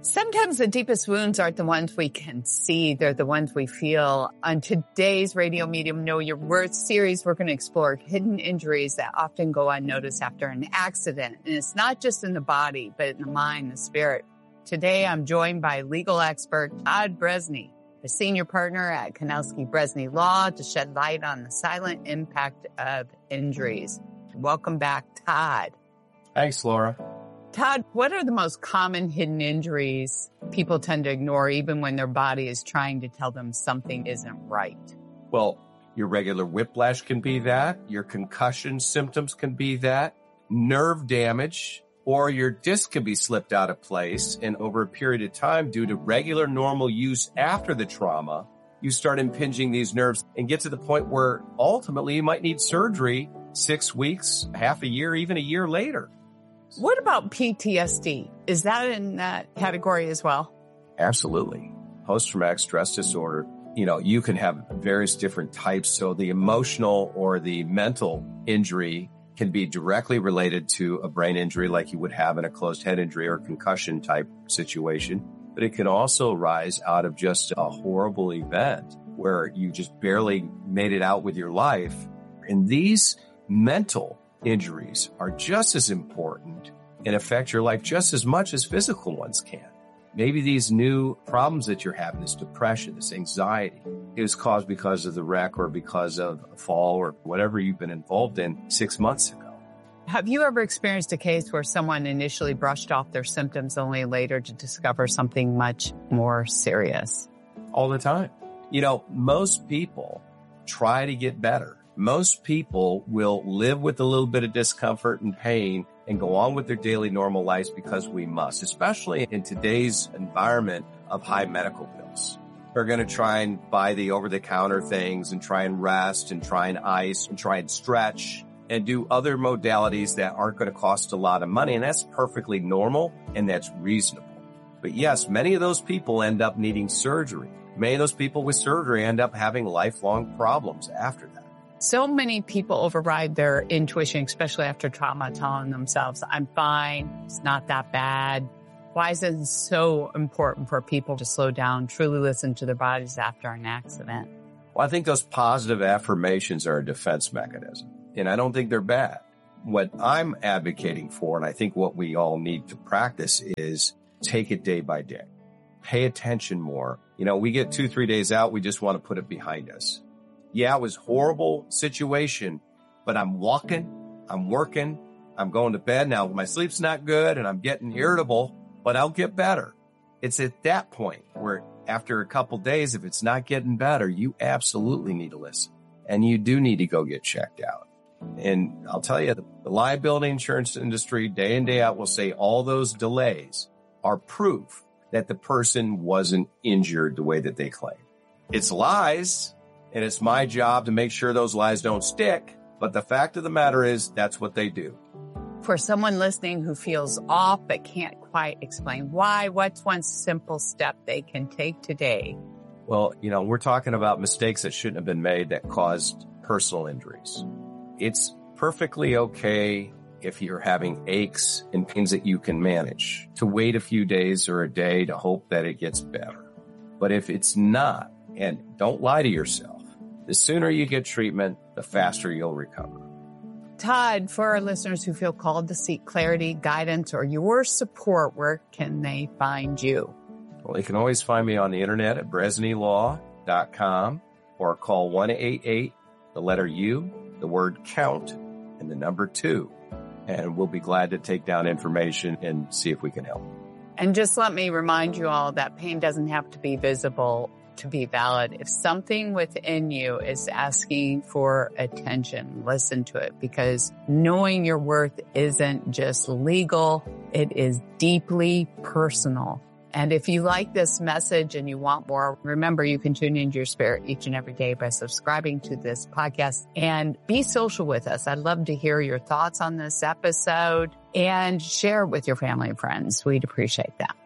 Sometimes the deepest wounds aren't the ones we can see. They're the ones we feel. On today's Radio Medium Know Your Worth series, we're going to explore hidden injuries that often go unnoticed after an accident. And it's not just in the body, but in the mind, the spirit. Today, I'm joined by legal expert Todd Bresney, a senior partner at Konowski Bresney Law, to shed light on the silent impact of injuries. Welcome back, Todd. Thanks, Laura. Todd, what are the most common hidden injuries people tend to ignore even when their body is trying to tell them something isn't right? Well, your regular whiplash can be that. Your concussion symptoms can be that. Nerve damage or your disc can be slipped out of place. And over a period of time, due to regular normal use after the trauma, you start impinging these nerves and get to the point where ultimately you might need surgery 6 weeks, half a year, even a year later. What about PTSD? Is that in that category as well? Absolutely. Post-traumatic stress disorder, you can have various different types. So the emotional or the mental injury can be directly related to a brain injury like you would have in a closed head injury or concussion type situation. But it can also arise out of just a horrible event where you just barely made it out with your life. And these mental injuries are just as important and affect your life just as much as physical ones can. Maybe these new problems that you're having, this depression, this anxiety, is caused because of the wreck or because of a fall or whatever you've been involved in 6 months ago. Have you ever experienced a case where someone initially brushed off their symptoms only later to discover something much more serious? All the time. Most people try to get better. Most people will live with a little bit of discomfort and pain and go on with their daily normal lives because we must, especially in today's environment of high medical bills. We're going to try and buy the over-the-counter things and try and rest and try and ice and try and stretch and do other modalities that aren't going to cost a lot of money. And that's perfectly normal and that's reasonable. But yes, many of those people end up needing surgery. Many of those people with surgery end up having lifelong problems after that. So many people override their intuition, especially after trauma, telling themselves, I'm fine, it's not that bad. Why is it so important for people to slow down, truly listen to their bodies after an accident? Well, I think those positive affirmations are a defense mechanism, and I don't think they're bad. What I'm advocating for, and I think what we all need to practice, is take it day by day. Pay attention more. We get 2-3 days out, we just want to put it behind us. Yeah, it was a horrible situation, but I'm walking, I'm working, I'm going to bed. Now, my sleep's not good and I'm getting irritable, but I'll get better. It's at that point where after a couple days, if it's not getting better, you absolutely need to listen and you do need to go get checked out. And I'll tell you, the liability insurance industry day in, day out will say all those delays are proof that the person wasn't injured the way that they claim. It's lies. And it's my job to make sure those lies don't stick. But the fact of the matter is that's what they do. For someone listening who feels off but can't quite explain why, what's one simple step they can take today? Well, we're talking about mistakes that shouldn't have been made that caused personal injuries. It's perfectly okay if you're having aches and pains that you can manage to wait a few days or a day to hope that it gets better. But if it's not, and don't lie to yourself, the sooner you get treatment, the faster you'll recover. Todd, for our listeners who feel called to seek clarity, guidance, or your support, where can they find you? Well, they can always find me on the internet at BresneyLaw.com or call 1-888, the letter U, the word count, and the number 2. And we'll be glad to take down information and see if we can help. And just let me remind you all that pain doesn't have to be visible to be valid. If something within you is asking for attention, listen to it, because knowing your worth isn't just legal, it is deeply personal. And if you like this message and you want more, remember you can tune into your spirit each and every day by subscribing to this podcast and be social with us. I'd love to hear your thoughts on this episode and share it with your family and friends. We'd appreciate that.